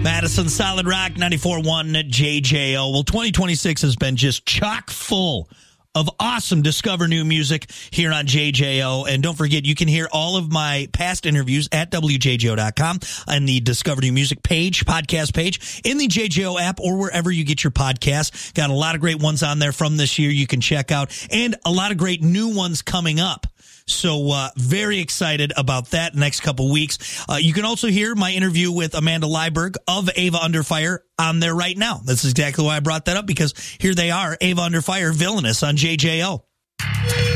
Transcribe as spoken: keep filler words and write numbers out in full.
Madison Solid Rock, ninety-four point one J J O. Well, twenty twenty-six has been just chock full of awesome Discover New Music here on J J O. And don't forget, you can hear all of my past interviews at W J J O dot com on the Discover New Music page, podcast page, in the J J O app, or wherever you get your podcasts. Got a lot of great ones on there from this year you can check out, and a lot of great new ones coming up. So uh, very excited about that next couple weeks. Uh, you can also hear my interview with Amanda Leiberg of Ava Under Fire on there right now. That's exactly why I brought that up, because here they are, Ava Under Fire, Villainous on J J O.